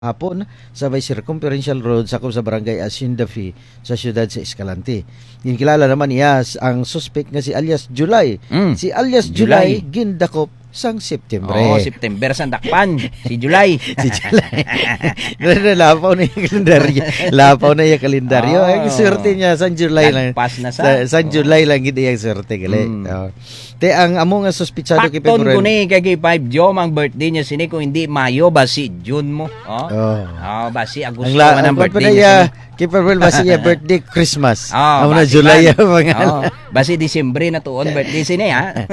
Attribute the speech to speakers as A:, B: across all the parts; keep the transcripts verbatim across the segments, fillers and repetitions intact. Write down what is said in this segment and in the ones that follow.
A: hapon sa may Circumferential Road sa sa barangay Asindafi sa siyudad sa Escalante. Ginkilala naman niya ang suspect nga si alias July.
B: Mm.
A: Si alias July, July gindakop sang September.
B: Oh, September sa dakpan. Si July.
A: si July. Lapaw na yung kalendaryo. Lapaw na yung kalendaryo. Oh. Ang swerte niya, San July lang.
B: Nagpas na sa.
A: San July lang hindi yung swerte. Mm. Oh. Te ang amo nga suspitsado kay
B: Pakton ko ni kay five Jom ang birthday niya sini kung hindi Mayo ba si June mo. Oh. Oh, oh ba si Agosto man ang birthday niya.
A: Kay Pebrel ba siya birthday Christmas.
B: Oh,
A: amo na July mga.
B: Oh, ba si Disyembre na tuon birthday sini ha.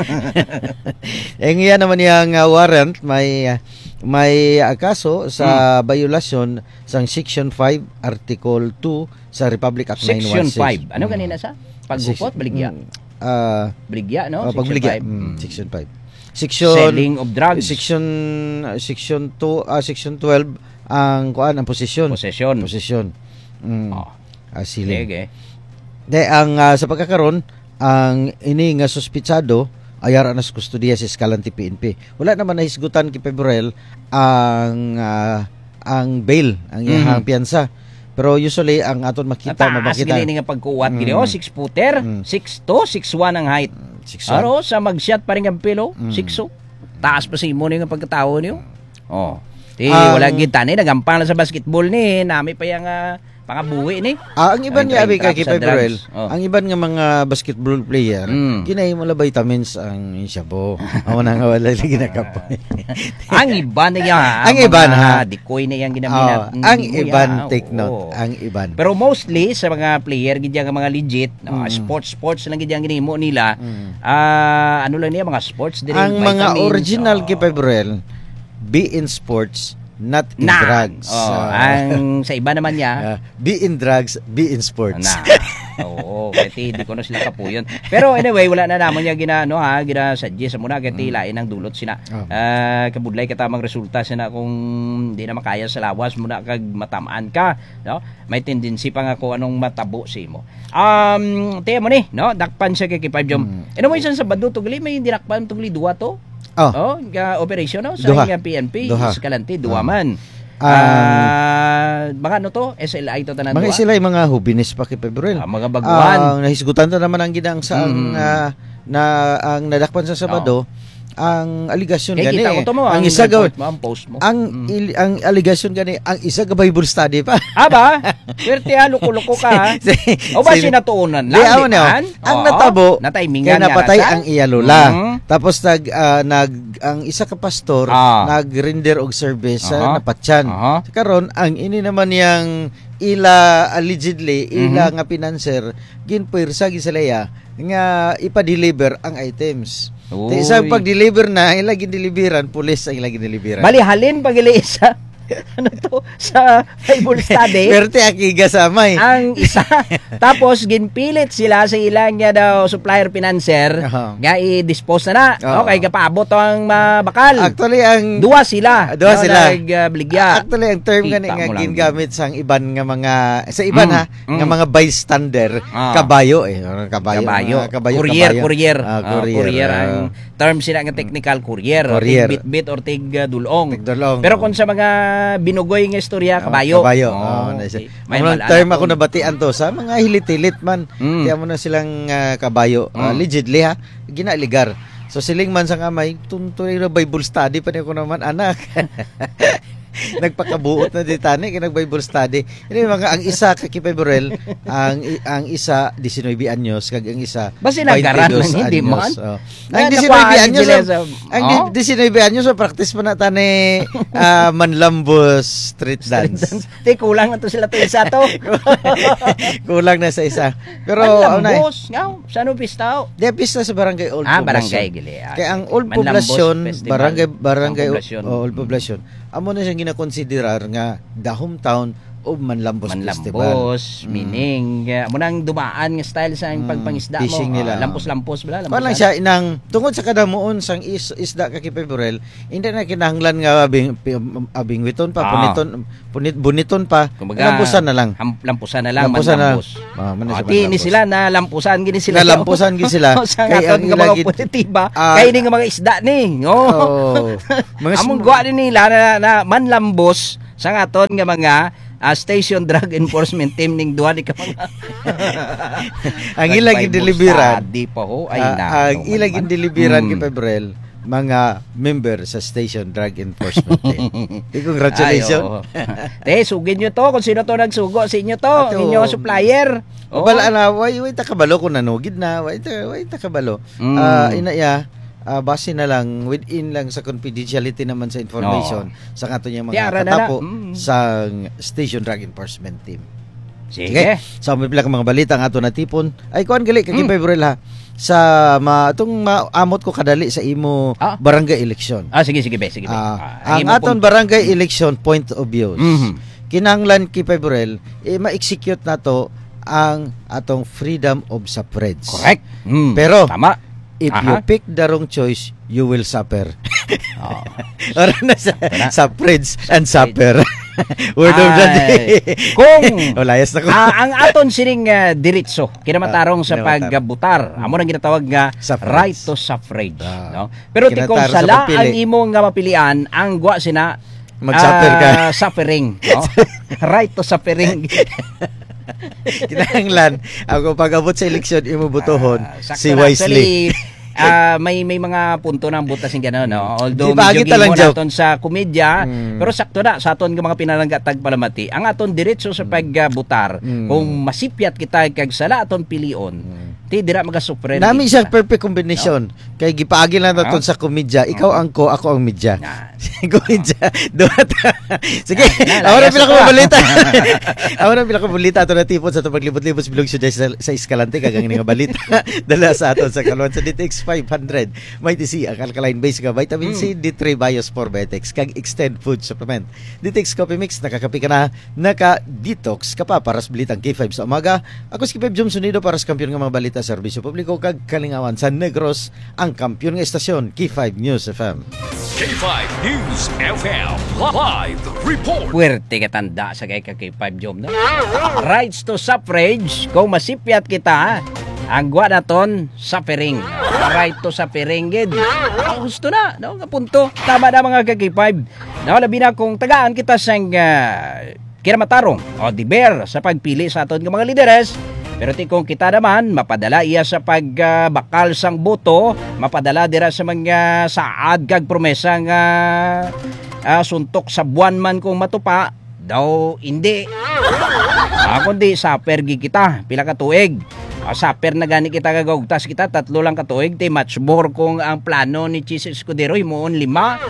A: Eng iya naman yang uh, warrant may uh, may uh, kaso sa hmm. violasyon sang Section five Article two sa Republic Act nine one six.
B: Section five. Ano kanina sa? Paggupot baligya.
A: Uh,
B: Bligya, no?
A: Oh, pagligya. Mm, section five. Section
B: selling of drugs.
A: Section section two, uh, section twelve ang kuan ang possession.
B: Possession.
A: Possession. Mm.
B: Oh.
A: Uh, selling.
B: Okay.
A: De ang uh, sa pagkakaron ang ini nga suspitsado ayara na sa kustodiya sa Escalante P N P. Wala naman nahisgutan kay Pebrel ang uh, ang bail, ang iyang mm. piyansa. Pero usually ang aton makita
B: mabakita. Nataas gini nga pagkuwat mm. gini oh six footer, mm. six two, six one ang height. six one. Aro sa mag-shot pa rin ang pilo, mm. six two. Taas pa si mo ni nga pagkatao niyo. Oh. Di um, wala kita ni nagampang lang sa basketball ni, nami pa yang uh, pangabuhi ni.
A: Ah, ang iban nga abi kay Pebrel, oh. ang iban nga mga basketball player, mm. kinay mo la vitamins ang isyabo. Amo na nga wala lagi nakapoy.
B: Ang iban niya,
A: ang iban ha,
B: dikoy na yang ginamit.
A: Oh, ang iban take note, oh. ang iban.
B: Pero mostly sa mga player gid nga mga legit, mm. uh, sports sports lang gid yang ginimo nila. Mm. Uh, ano lang niya mga sports dire
A: ang vitamins, mga original oh. kay Pebrel, be in sports, not in
B: na.
A: drugs.
B: Oh, uh, ang sa iba naman niya,
A: uh, be in drugs, be in sports.
B: Na. Oo, kaya di ko na sila kapuyon. Pero anyway, wala na namon niya gina no ha, gina suggest muna kaya mm. lain ang dulot sina. Oh. Uh, kabudlay katamang resulta sina kung di na makaya sa lawas muna kag matamaan ka, no? May tendency pa nga ko anong matabo si mo. Um, tiyan mo ni, no? Dakpan siya kay five Jom. Mm. Ano mo isang Sabado tugali may dinakpan tugali duwa to?
A: Oh,
B: oh ga operation no sa Duha. P N P Escalante duwa man.
A: Um,
B: uh, mga ano to S L I to tanan
A: mga sila mga hubines pa kay Pebrel.
B: Uh, mga baguhan.
A: Uh, nahisgutan ta naman ang gidang sa ang mm. uh, na ang nadakpan sa Sabado. Oh. Ang aligasyon
B: kaya
A: gani
B: kita ko to mo,
A: ang,
B: ang
A: isa ga
B: mo, ang post mo
A: ang
B: mm.
A: il, ang aligasyon gani ang isa ka Bible study pa
B: aba swerte ha loko-loko ka ha o ba sinatuunan lang
A: di, di ang oh, natabo
B: nataimingan
A: kaya napatay ang iya lola mm-hmm. tapos nag uh, nag ang isa ka pastor ah. nag-render og service sa uh-huh. napatyan uh-huh. karon ang ini naman yang ila allegedly ila mm-hmm. nga financer ginpirsa gisalaya nga ipa-deliver ang items. Di isang pag-deliver na, ilaging deliveran, pulis ang ilaging deliveran.
B: Bali, halin pag isa, ano to, sa Bible study.
A: Perte akiga sa amay.
B: Ang isa. Tapos, ginpilit sila sa ilang nga daw supplier financer, uh-huh. nga i-dispose na na. Uh-huh. Okay, kapaabot ang mabakal.
A: Actually, ang...
B: Dua sila.
A: Dua no, sila.
B: Nag-bligya.
A: Actually, ang term gani nga gingamit sa iban nga mga, sa iban mm. ha, mm. nga mga bystander, uh. kabayo eh. Kabayo.
B: Kabayo.
A: Uh, kabayo
B: courier,
A: kabayo.
B: courier.
A: Uh,
B: courier. Uh, courier. Ang term sila nga technical, courier.
A: Courier.
B: Tig bit-bit or tig uh, dulong.
A: Tig dulong.
B: Pero kung sa mga binugoy nga istorya, kabayo.
A: Oh, kabayo.
B: Oh,
A: oh, okay. May term ako nabatian to sa mga hilit-hilit man. Mm. Kaya mo na silang uh, kabayo. Mm. Uh, legitly ha, ginaligar. So siling man sa kamay, tuntuloy na Bible study pa niya ko naman, anak. Nagpakabuot na ditani kay nag-Bible study. Ini mga ang isa kay Pebrel, ang ang isa nineteen anyos kag ang isa
B: basi nagaran man hindi man.
A: Oh. Ang nineteen anyos ang oh? nineteen anyos so practice pa na tani uh, Manlambos street dance.
B: Te kulang na to sila to isa to.
A: Kulang na sa isa. Pero
B: Manlambos, ngaw, sano pista?
A: Di pista sa barangay Old
B: ah, barangay gili.
A: Kaya ang Old Poblacion, barangay barangay Old Poblacion. Amo na siyang ginakonsiderar nga the hometown o Manlambos, Festival.
B: Manlambos, mm. meaning uh, munang dumaan nga style sa mm. pagpangisda mo.
A: Nila.
B: Uh, lampos-lampos bala.
A: Kuan lang siya inang tungod sa kadamuon sang is, isda ka Kipebrel, hindi na kinahanglan nga abing abing witon pa, ah. puniton punit buniton pa.
B: Kumbaga, lampusan na lang. Ham, lampusan na lang,
A: lampusan
B: manlambos.
A: Ah,
B: oh, ni sila na lampusan gini sila.
A: Na lampusan gini sila.
B: Kay ang mga positiba, uh, kay ni nga mga isda ni. Oh. oh. Among gwa ni nila na, na manlambos sa aton nga mga Uh, Station Drug Enforcement Team ning duha ni ka mga
A: ang ilang deliveran
B: di pa ho ay
A: uh,
B: na
A: ang ilang deliveran hmm. Kipebrel mga member sa Station Drug Enforcement Team. Di congratulations.
B: Te sugin nyo to kung sino to nagsugo sa inyo to, inyo supplier.
A: Oh. Bala na way way ta kabalo kung nanugid na way ta way ta kabalo. Mm. Uh, ina ya Uh, base na lang within lang sa confidentiality naman sa information no. sa ato niya mga katapo mm. sa Station Drug Enforcement Team.
B: Sige. Okay.
A: So may pila ka mga balita nga ato natipon. Ay kuan gali kay mm. February ha. Sa ma atong maamot ko kadali sa imo ah? barangay election.
B: Ah sige sige be sige be.
A: Uh, ah, ang aton barangay election point of view. Mm-hmm. Kinahanglan kay February eh, ma-execute nato ang atong freedom of suffrage.
B: Correct. Mm.
A: Pero
B: tama.
A: If Aha. you pick the wrong choice, you will suffer.
B: Oh.
A: Or na sa suffrage and suffer. Word of the day.
B: Kung
A: Olayas na ko.
B: uh, ang aton sining uh, diretso kinamatarong uh, sa pagbutar. Amo nang ginatawag nga suffrage. Right to suffrage, uh, no? Pero ti kung sala ang imo nga mapilian, ang gwa sina
A: mag-suffer ka.
B: Uh, suffering, no? Right to suffering.
A: Kinahanglan ako pag-abot sa eleksyon imo butohon uh, si Wisely.
B: uh, may may mga punto ng butas ng gano'n, no? Although medyo gimo naton sa komedya, hmm. pero sakto na sa aton nga mga pinalanggatag palamati. Ang aton diretso sa pagbutar, hmm. kung masipyat kita kag sala aton pilion, hmm. ti dira magasupre.
A: Nami siya perfect combination. No? Kay gipaagi lang naton no? sa komedya, ikaw ang ko, ako ang medya. Komedya. Duhat. Sige, ako na pila ko balita. Ako na pila ko balita ato na tipon sa paglibot-libot sa bilog sa, sa Escalante kagang nga balita. Dala sa aton sa kalwan sa D T X five hundred. May T C ang alkaline base nga vitamin C, D three Biospor-Betex kag extend food supplement. D T X Coffee Mix nakakapi ka na, naka-detox ka pa para sa balitang K five sa umaga. Ako si K five Jom Sunido para sa kampiyon nga mga balita sa serbisyo publiko kag kalingawan sa Negros, ang kampiyon nga estasyon K five News F M.
C: K five News F M Live Report.
B: Puwerte katanda sa kay K five Jom, no? Rights to suffrage, kung masipyat kita, ang gwa naton suffering. Right to suffering gid. Ang gusto na, no? Nga punto. Tama na mga K five. No, labi na kung tagaan kita sang uh, kinamatarong o diber sa pagpili sa aton nga mga lideres. Pero ti kung kita naman, mapadala iya sa pagbakal uh, sang boto, mapadala dira sa mga saad kag promesa nga uh, suntok sa buwan man kung matupa, daw hindi. Ah, kundi saper gi kita, pila ka tuig. Ah, saper na gani kita gagawgtas kita, tatlo lang ka tuig, ti much more kung ang plano ni Chis Escudero imoon lima.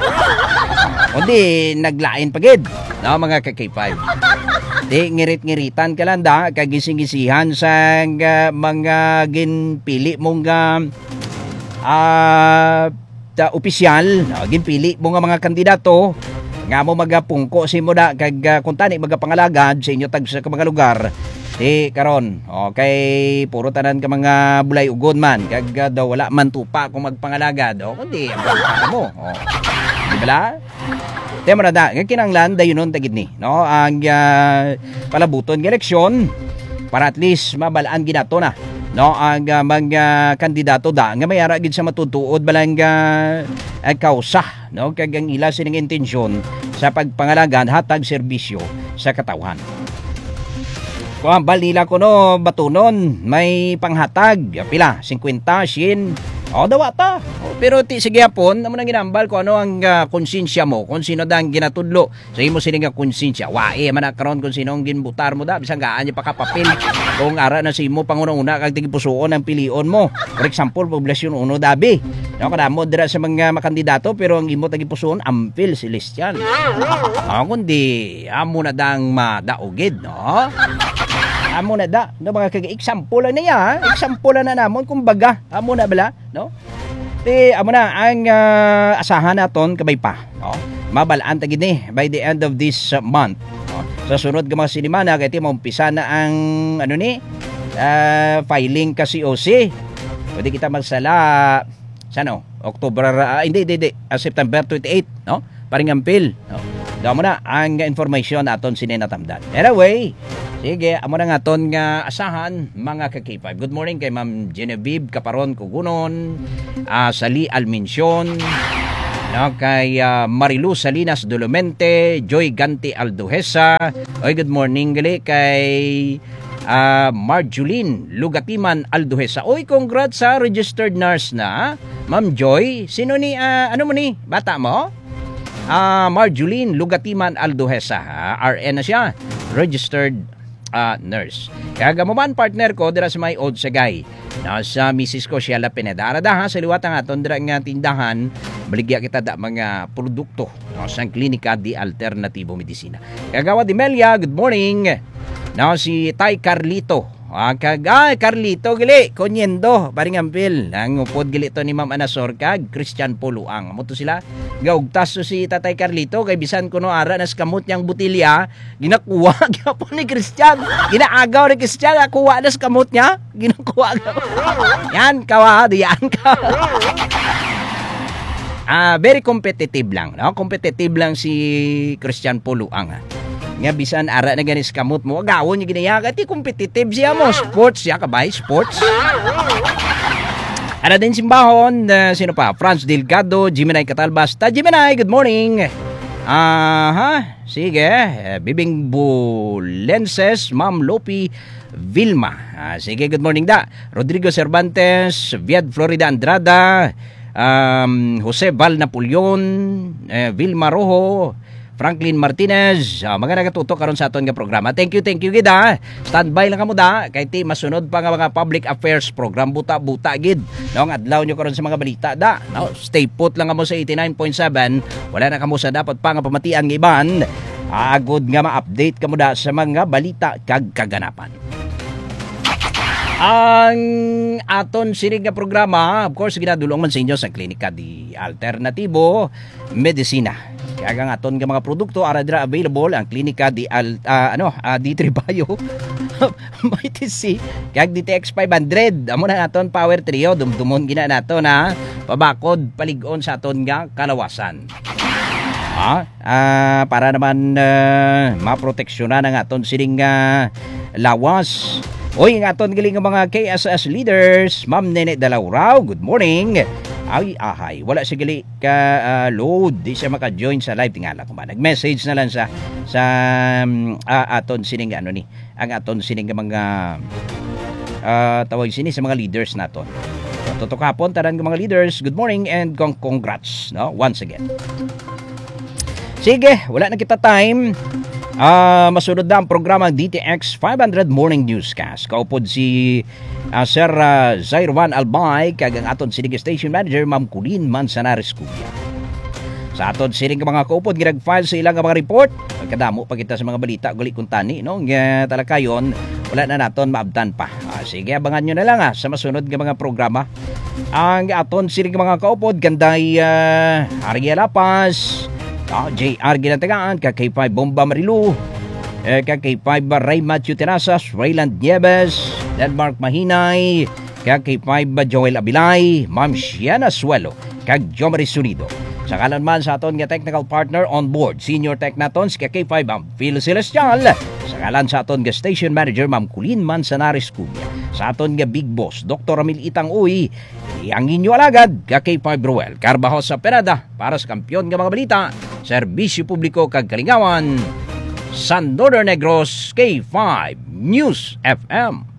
B: Kundi naglain pagid. No, mga K five. Di ngirit-ngiritan ka lang da, kagising-gisihan sa uh, mga ginpili mong uh, uh, opisyal, uh, ginpili mong mga kandidato, nga mo magapungko si mo da, kag uh, kung tani magapangalagad sa inyo tag sa mga lugar, di karon, okay, puro tanan ka mga bulay ugod man, kag uh, daw wala man tupa kung magpangalagad, o kundi, ang pagkaka mo, o, di bala? Tema na da, kinanglan dayon nun tagid ni, no? Ang uh, palabuton ng eleksyon para at least mabalaan ginato na, no? Ang uh, mga kandidato da nga mayara gid sa matutuod balang uh, kausa, no? Kag ang ila sining intensyon sa pagpangalagan hatag serbisyo sa katawhan. Kung ang bal nila ko no batunon may panghatag pila fifty shin o dawa ta. O, pero ti sige hapon, amo nang ginambal ko ano ang uh, konsensya mo, kung sino dang ginatudlo. Sa imo sining konsensya. Wae man karon kung sino ang ginbutar mo da, bisang gaan niya pakapapil. Kung ara na si imo panguna-una kag tigipusoon ang pilion mo. For example, poblasyon uno dabi. No, kada mo dira sa mga makandidato pero ang imo tagipusoon ampil celestial. Ah, kundi amo na dang madaogid, no? Amo na da, no, mga kag-example lang niya, ha? Example lang na namon kung baga, amo na bala, no? Ti amo na ang uh, asahan naton kabay pa, no? Mabalaan tagid ni by the end of this uh, month, no? Sa sunod nga mga sinimana kay ti maumpisa na ang ano ni uh, filing ka C O C. Pwede kita magsala sa ano, October uh, hindi hindi, hindi uh, September twenty-eighth, no? Paringampil, no? Daw mo na ang information aton sinenatamdan. Anyway, sige, amo na nga aton nga asahan mga ka K five. Good morning kay Ma'am Genevieve Caparon Cugunon, uh, Sali Almincion, no, kay uh, Marilu Salinas Dolomente, Joy Ganti Alduhesa. Oy, good morning gali kay uh, Marjolin Lugatiman Alduhesa. Oy, congrats sa registered nurse na, Ma'am Joy. Sino ni, uh, ano mo ni, bata mo? Uh, Marjolin Lugatiman Alduhesa, ha? R N na siya, registered uh, nurse. Kaya gamuman partner ko, dira sa may old sagay. Nasa misis ko siya la Pineda. Ha, sa liwat ang aton dira nga tindahan, baligya kita da mga produkto no, sa klinika di alternatibo medisina. Kagawa di Melia, good morning. Now si Tay Carlito. Ah, kag ah, Carlito gili, konyendo, paring ampil. Ang upod gili to ni Ma'am Anasor kag Christian Poluang. Mo to sila. Gaugtas so si Tatay Carlito kay bisan kuno ara nas kamot niyang butilya, ginakuha gyapon ni Christian. Ginaagaw ni Christian, kuha nas kamot niya, ginakuha. Yan kawa, diyan ka. Ah, very competitive lang, no? Competitive lang si Christian Poluang. Ha? Nga bisan ara na ganis kamot mo, agawon niya ginaya, ti competitive siya mo, sports siya kabay, sports. Ara din simbahon, uh, sino pa? Franz Delgado, Jimenay Catalbas. Ta Jimenay, good morning. Aha, uh, sige. Uh, Bibing Bulenses, Ma'am Lopi Vilma. Uh, sige, good morning da. Rodrigo Cervantes, Viad Florida Andrada, um, Jose Val Napoleon, uh, Vilma Rojo, Franklin Martinez, uh, mga nagatutok karon sa aton nga programa. Thank you, thank you gid ha. Standby lang kamo da kay ti masunod pa nga mga public affairs program buta-buta gid. No, adlaw nyo karon sa mga balita da. No, stay put lang kamo sa eighty-nine point seven. Wala na kamo sa dapat pa nga pamatian nga iban. Agod nga ma-update kamo da sa mga balita kag kaganapan. Ang aton sinig nga programa, of course, ginadulong man sa inyo sa klinika di alternatibo medisina. Kaya ang aton nga mga produkto ara dira available ang klinika di al, uh, ano uh, di Tribayo Mighty C kag di T X five hundred amo na aton power trio dumdumon gina nato na pabakod palig-on sa aton nga kalawasan. Ah, uh, para naman uh, maproteksyonan ang aton sining uh, lawas. Oy, ang aton giling nga mga K S S leaders, Ma'am Nene Dalaurao, good morning. Ay, ahay, wala siya gali ka uh, load, di siya maka-join sa live. Tingala ko ba, nag-message na lang sa sa um, uh, aton sining ano ni, ang aton sining mga uh, tawag sini sa mga leaders naton. So, tutok hapon, taran ng mga leaders, good morning and kong congrats, no, once again. Sige, wala na kita time. Uh, masunod na ang programa D T X five hundred Morning Newscast. Kaupod si uh, Sir uh, Zairwan Albay kag ang aton sining station manager Ma'am Kulin Manzanares Cubia. Sa aton sining mga kaupod ginag-file sa ilang mga report. Kadamo pa kita sa mga balita gali kun tani no nga talakayon wala na naton maabtan pa. Uh, sige abangan nyo na lang ah, sa masunod nga mga programa. Ang aton sining mga kaupod ganday uh, Ariel Lapas, Ah, J R Ginatagaan, ka K five Bomba Marilu, eh, ka K five Ray Matthew Terasas, Rayland Nieves, Denmark Mahinay, ka K five Joel Abilay, Ma'am Shiana Suelo, kag Jomari Sunido. Sa kalan man sa aton nga technical partner on board, senior tech naton si K five Ma'am Phil Celestial. Sa kalan sa aton nga station manager Ma'am Kulin Manzanares Cubia. Sa aton nga big boss Doctor Ramil Itang Uy, ang inyo alagad ka K five Ruel Carbajo sa Penada para sa kampiyon nga mga balita, serbisyo publiko kag kalingawan, San Northern Negros K five News F M.